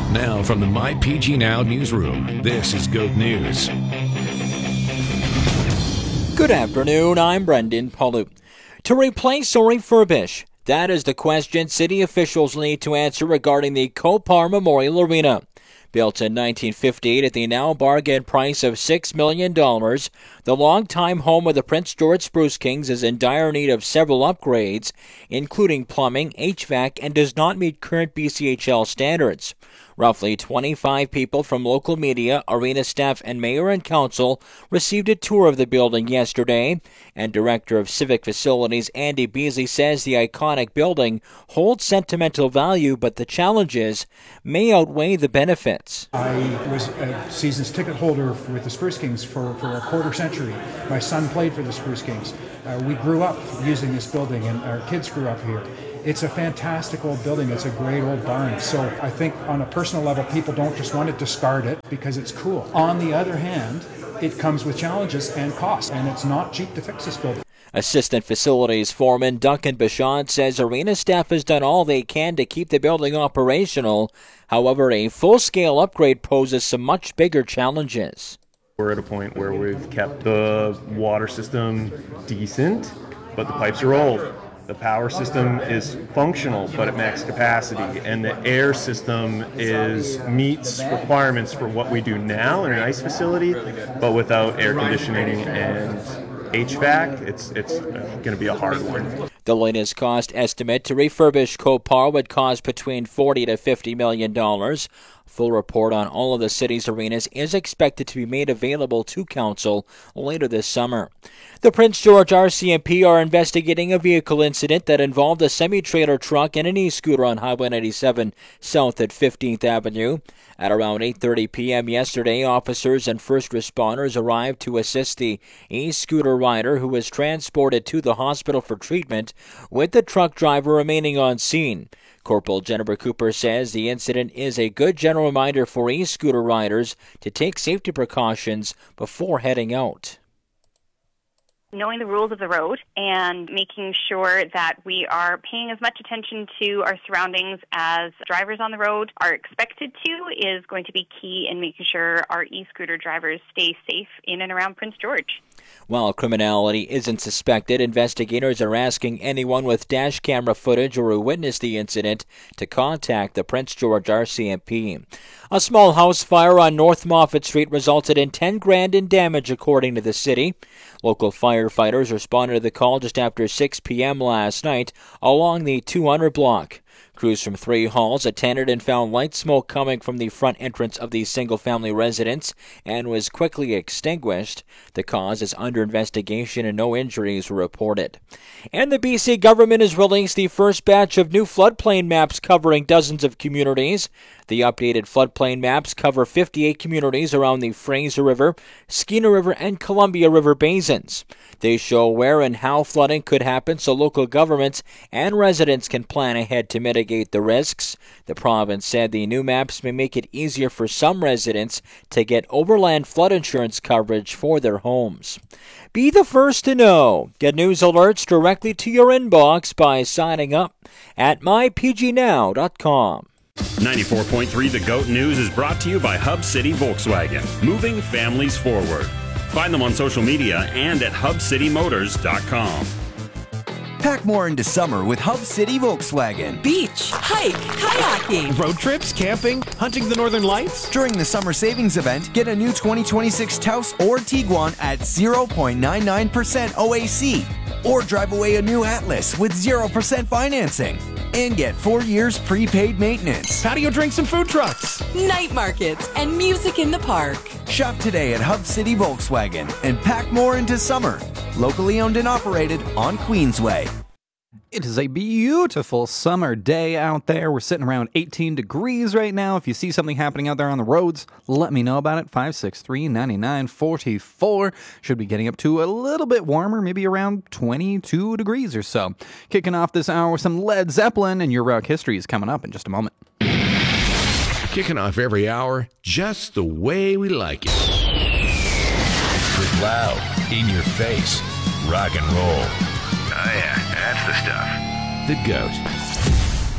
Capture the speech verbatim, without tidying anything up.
Now from the My P G Now newsroom, this is Goat News. Good afternoon, I'm Brendan Palu. To replace or refurbish, that is the question city officials need to answer regarding the Copar Memorial Arena. Built in nineteen fifty-eight at the now bargain price of six million dollars, the longtime home of the Prince George Spruce Kings is in dire need of several upgrades, including plumbing, H V A C, and does not meet current B C H L standards. Roughly twenty-five people from local media, arena staff, and mayor and council received a tour of the building yesterday, and Director of Civic Facilities Andy Beasley says the iconic building holds sentimental value, but the challenges may outweigh the benefits. I was a season's ticket holder with the Spruce Kings for, for a quarter century. My son played for the Spruce Kings. Uh, we grew up using this building, and our kids grew up here. It's a fantastic old building. It's a great old barn. So I think on a personal level, people don't just want to discard it because it's cool. On the other hand, it comes with challenges and costs, and it's not cheap to fix this building. Assistant Facilities Foreman Duncan Bichon says arena staff has done all they can to keep the building operational. However, a full-scale upgrade poses some much bigger challenges. We're at a point where we've kept the water system decent, but the pipes are old. The power system is functional, but at max capacity, and the air system is meets requirements for what we do now in an ice facility, but without air conditioning and H V A C, it's it's going to be a hard one. The latest cost estimate to refurbish Copar would cost between forty to fifty million dollars. Full report on all of the city's arenas is expected to be made available to council later this summer. The Prince George R C M P are investigating a vehicle incident that involved a semi-trailer truck and an e-scooter on Highway ninety-seven south at fifteenth Avenue. At around eight thirty p.m. yesterday, officers and first responders arrived to assist the e-scooter rider who was transported to the hospital for treatment, with the truck driver remaining on scene. Corporal Jennifer Cooper says the incident is a good general reminder for e-scooter riders to take safety precautions before heading out. Knowing the rules of the road and making sure that we are paying as much attention to our surroundings as drivers on the road are expected to is going to be key in making sure our e-scooter drivers stay safe in and around Prince George. While criminality isn't suspected, investigators are asking anyone with dash camera footage or who witnessed the incident to contact the Prince George R C M P. A small house fire on North Moffat Street resulted in ten grand in damage, according to the city. Local firefighters responded to the call just after six p.m. last night along the two hundred block. Crews from three halls attended and found light smoke coming from the front entrance of the single-family residence and was quickly extinguished. The cause is under investigation and no injuries were reported. And the B C government has released the first batch of new floodplain maps covering dozens of communities. The updated floodplain maps cover fifty-eight communities around the Fraser River, Skeena River, and Columbia River basins. They show where and how flooding could happen so local governments and residents can plan ahead to mitigate the risks. The province said the new maps may make it easier for some residents to get overland flood insurance coverage for their homes. Be the first to know. Get news alerts directly to your inbox by signing up at my p g now dot com. ninety-four point three The Goat News is brought to you by Hub City Volkswagen, moving families forward. Find them on social media and at hub city motors dot com. Pack more into summer with Hub City Volkswagen. Beach, hike, kayaking. Road trips, camping, hunting the northern lights. During the summer savings event, get a new twenty twenty-six Taos or Tiguan at zero point nine nine percent O A C. Or drive away a new Atlas with zero percent financing. And get four years prepaid maintenance. Patio drinks and food trucks. Night markets and music in the park. Shop today at Hub City Volkswagen and pack more into summer. Locally owned and operated on Queensway. It is a beautiful summer day out there. We're sitting around eighteen degrees right now. If you see something happening out there on the roads, let me know about it. five six three, nine nine four four. Should be getting up to a little bit warmer, maybe around twenty-two degrees or so. Kicking off this hour with some Led Zeppelin, and your rock history is coming up in just a moment. Kicking off every hour just the way we like it. With loud, in your face, rock and roll. Oh yeah, that's the stuff. The Goat.